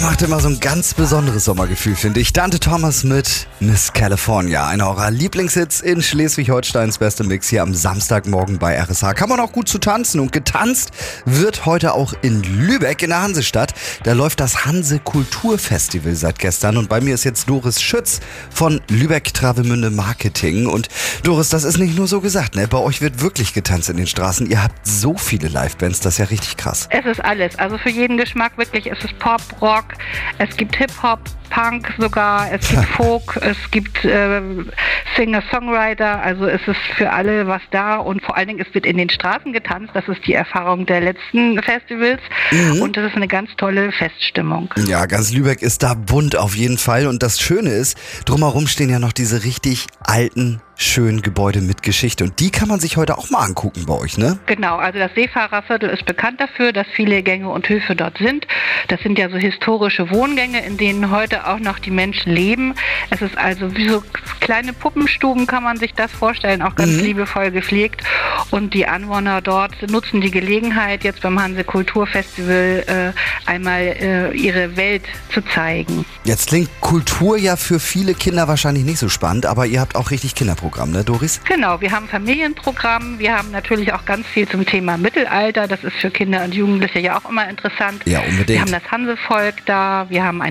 Macht immer so ein ganz besonderes Sommergefühl, finde ich. Dante Thomas mit Miss California. Einer eurer Lieblingshits in Schleswig-Holsteins beste Mix hier am Samstagmorgen bei RSH. Kann man auch gut zu tanzen. Und getanzt wird heute auch in Lübeck in der Hansestadt. Da läuft das Hanse-Kulturfestival seit gestern. Und bei mir ist jetzt Doris Schütz von Lübeck-Travemünde Marketing. Und Doris, das ist nicht nur so gesagt, ne? Bei euch wird wirklich getanzt in den Straßen. Ihr habt so viele Livebands, das ist ja richtig krass. Es ist alles, also für jeden Geschmack wirklich. Es ist Pop, Rock, es gibt Hip-Hop, Punk sogar, es gibt Folk, es gibt Singer-Songwriter, also es ist für alle was da und vor allen Dingen, es wird in den Straßen getanzt, das ist die Erfahrung der letzten Festivals und das ist eine ganz tolle Feststimmung. Ja, ganz Lübeck ist da bunt auf jeden Fall und das Schöne ist, drumherum stehen ja noch diese richtig alten, schönen Gebäude mit Geschichte und die kann man sich heute auch mal angucken bei euch, ne? Genau, also das Seefahrerviertel ist bekannt dafür, dass viele Gänge und Höfe dort sind. Das sind ja so historische Wohngänge, in denen heute auch noch die Menschen leben. Es ist also wie so kleine Puppenstuben, kann man sich das vorstellen, auch ganz liebevoll gepflegt. Und die Anwohner dort nutzen die Gelegenheit, jetzt beim Hanse Kulturfestival einmal ihre Welt zu zeigen. Jetzt klingt Kultur ja für viele Kinder wahrscheinlich nicht so spannend, aber ihr habt auch richtig Kinderprogramm, ne, Doris? Genau, wir haben Familienprogramm, wir haben natürlich auch ganz viel zum Thema Mittelalter, das ist für Kinder und Jugendliche ja auch immer interessant. Ja, unbedingt. Wir haben das Hansevolk da, wir haben ein